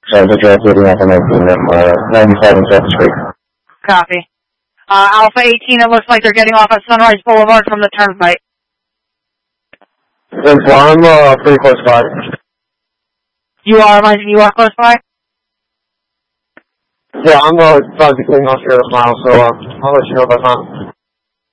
So the direct getting off on 97 7th Street. Copy. Alpha 18, it looks like they're getting off at Sunrise Boulevard from the turnpike. I'm pretty close by. You are close by? Yeah, I'm about to be getting off here in a mile, so I'll let you know if I'm not.